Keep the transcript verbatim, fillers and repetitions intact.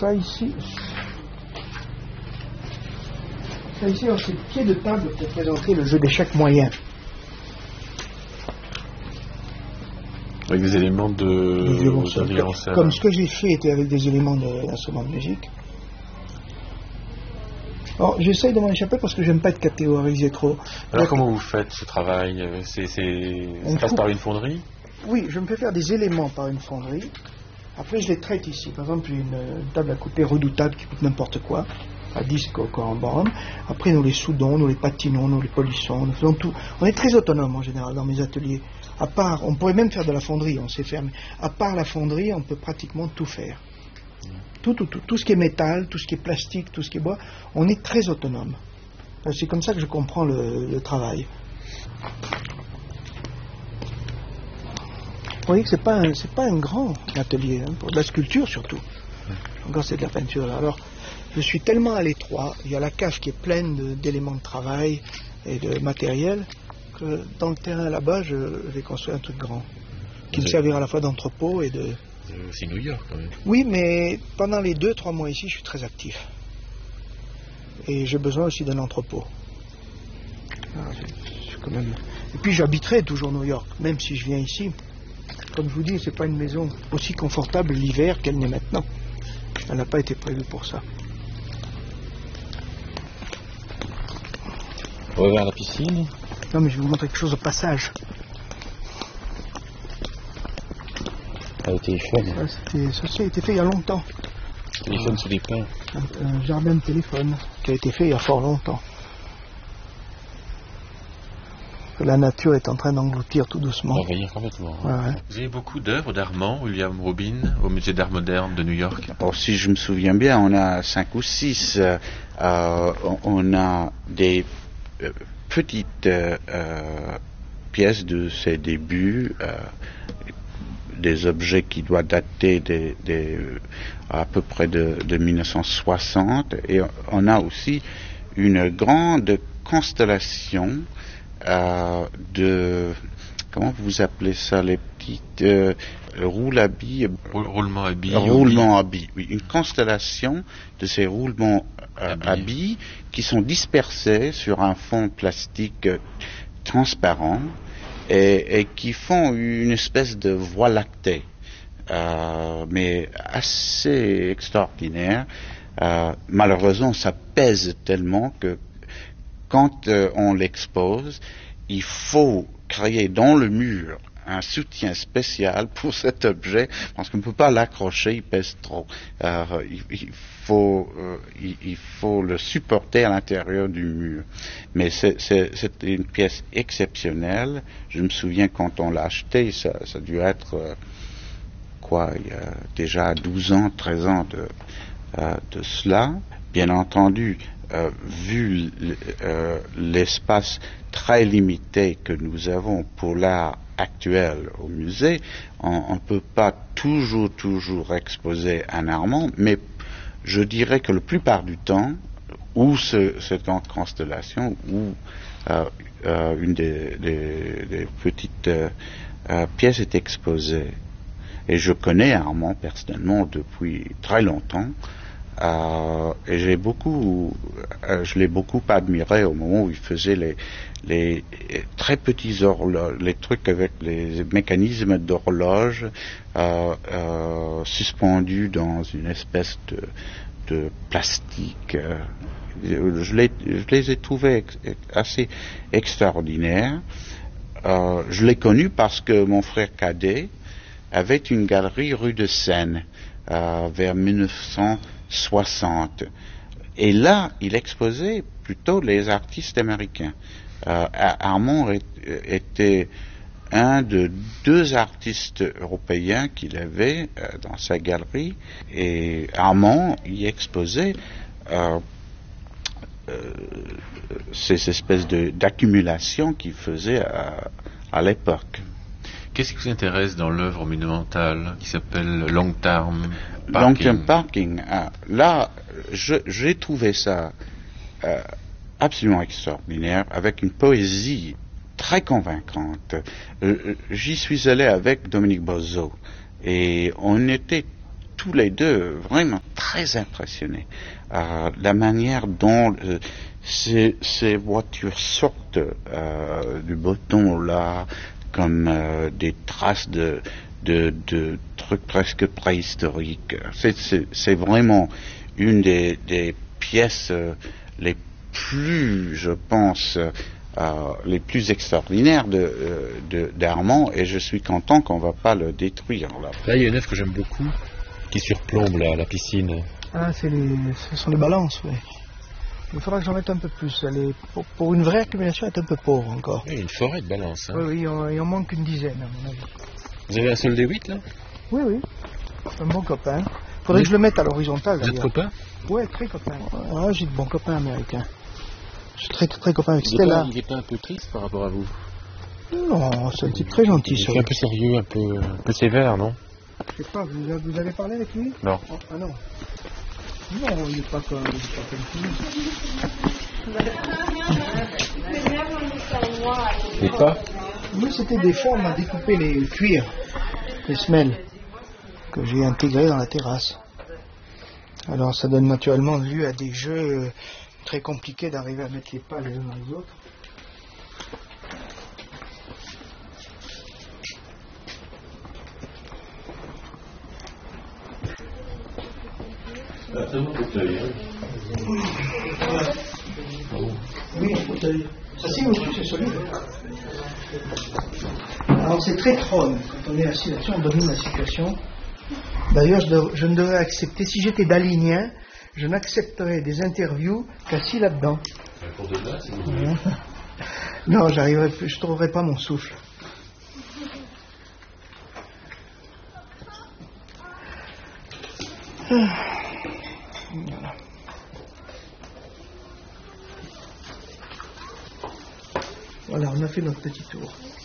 ça ici, ça ici, c'est le pied de table pour présenter le jeu d'échecs moyen. Avec des éléments de, de violoncelle, de violoncelle. Comme ce que j'ai fait était avec des éléments d'instruments de, de musique. Alors, j'essaye de m'en échapper parce que j'aime pas être catégorisé trop. Alors, comment vous faites ce travail? c'est, c'est... Ça passe par une fonderie? Oui, je me fais faire des éléments par une fonderie. Après, je les traite ici. Par exemple, une, une table à couper redoutable qui coûte n'importe quoi, à disque au corambone. Après, nous les soudons, nous les patinons, nous les polissons, nous faisons tout. On est très autonome en général dans mes ateliers. À part, on pourrait même faire de la fonderie, on sait faire, mais à part la fonderie, on peut pratiquement tout faire. Tout, tout, tout, tout ce qui est métal, tout ce qui est plastique, tout ce qui est bois, on est très autonome. C'est comme ça que je comprends le, le travail. Vous voyez que c'est pas un, c'est pas un grand atelier, hein, pour de la sculpture surtout. Encore c'est de la peinture. Là. Alors, je suis tellement à l'étroit, il y a la cave qui est pleine de, d'éléments de travail et de matériel, que dans le terrain là-bas, je vais construire un truc grand, qui me servira à la fois d'entrepôt et de... C'est New York quand même. Oui, mais pendant les deux, trois mois ici, je suis très actif. Et j'ai besoin aussi d'un entrepôt. Ah, c'est, c'est quand même... Et puis j'habiterai toujours New York, même si je viens ici. Comme je vous dis, c'est pas une maison aussi confortable l'hiver qu'elle n'est maintenant. Elle n'a pas été prévue pour ça. On va vers la piscine. Non, mais je vais vous montrer quelque chose au passage. Ça a été fait. Ça, c'était, ça a été fait il y a longtemps. Téléphone sous les pins. Un, un jardin de téléphone qui a été fait il y a fort longtemps. La nature est en train d'engloutir tout doucement. Envahir complètement. Ouais, ouais. Vous avez beaucoup d'œuvres d'Armand, William Robin, au musée d'art moderne de New York. Alors, si je me souviens bien, on a cinq ou six. Euh, on a des euh, petites euh, pièces de ses débuts, euh, des objets qui doivent dater des, des, à peu près de, de mille neuf cent soixante. Et on a aussi une grande constellation Euh, de, comment vous appelez ça, les petites euh, roules à billes, roulement à billes, roulement à billes, oui, une constellation de ces roulements euh, à billes qui sont dispersés sur un fond plastique euh, transparent et, et qui font une espèce de voie lactée, euh, mais assez extraordinaire. Euh, malheureusement, ça pèse tellement que quand euh, on l'expose, il faut créer dans le mur un soutien spécial pour cet objet, parce qu'on ne peut pas l'accrocher, il pèse trop. Euh, il, il, faut, euh, il, il faut le supporter à l'intérieur du mur. Mais c'est, c'est, c'est une pièce exceptionnelle. Je me souviens quand on l'a acheté, ça, ça a dû être, euh, quoi, il y a déjà douze ans, treize ans de, euh, de cela. Bien entendu, Euh, vu euh, l'espace très limité que nous avons pour l'art actuel au musée, on ne peut pas toujours, toujours exposer un Armand, mais je dirais que la plupart du temps, ou ce, cette constellation, ou euh, euh, une des, des, des petites euh, euh, pièces est exposée. Et je connais Armand personnellement depuis très longtemps. Euh, et j'ai beaucoup, euh, je l'ai beaucoup admiré au moment où il faisait les, les très petits horloges, les trucs avec les mécanismes d'horloge euh, euh, suspendus dans une espèce de, de plastique. Euh, je, les, je les ai trouvés ex, assez extraordinaires. Euh, je l'ai connu parce que mon frère cadet avait une galerie rue de Seine euh, vers mille neuf cent soixante. Et là, il exposait plutôt les artistes américains. Euh, Armand était un de deux artistes européens qu'il avait euh, dans sa galerie, et Armand y exposait euh, euh, ces espèces de, d'accumulation qu'il faisait à, à l'époque. Qu'est-ce qui vous intéresse dans l'œuvre monumentale qui s'appelle Long Term Parking? Long Term Parking, euh, là, je, j'ai trouvé ça euh, absolument extraordinaire, avec une poésie très convaincante. Euh, j'y suis allé avec Dominique Bozzo, et on était tous les deux vraiment très impressionnés. Euh, la manière dont euh, ces, ces voitures sortent euh, du béton là, comme euh, des traces de, de, de trucs presque préhistoriques. C'est, c'est, c'est vraiment une des, des pièces euh, les plus, je pense, euh, les plus extraordinaires de, euh, de, d'Armand, et je suis content qu'on ne va pas le détruire. Là, là il y a une œuvre que j'aime beaucoup, qui surplombe la, la piscine. Ah, c'est les, ce sont les balances, oui. Il faudra que j'en mette un peu plus. Elle est, pour, pour une vraie accumulation, elle est un peu pauvre encore. Oui, une forêt de balances. Hein. Oui, oui, il en, il en manque une dizaine, à mon avis. Vous avez un seul des huit, là? Oui, oui. Un bon copain. Il faudrait oui. que je le mette à l'horizontale. Vous êtes copain? Oui, très copain. Ah, j'ai de bons copains américains. Je suis très, très copain avec il Stella. Pas, il n'est pas un peu triste par rapport à vous? Non, c'est un type très gentil. Il est un peu sérieux, un peu, un peu sévère, non? Je sais pas, vous, vous avez parlé avec lui? Non. Oh, ah non. Non, il n'est pas comme, il est pas comme lui. Et pas? Nous, c'était des formes à découper les cuirs, les semelles, que j'ai intégrés dans la terrasse. Alors, ça donne naturellement lieu à des jeux très compliqués d'arriver à mettre les pas les uns dans les autres. Ah, c'est mon fauteuil, hein. Oui, un fauteuil. Ça, c'est aussi, c'est solide. Alors, c'est très trône. Quand on est assis là-dessus, on domine la situation. D'ailleurs, je, dev- je ne devrais accepter, si j'étais dalinien, je n'accepterais des interviews qu'assis là-dedans. Non, j'arriverai plus, je ne trouverai pas mon souffle. Voilà. Voilà, on a fait notre petit tour.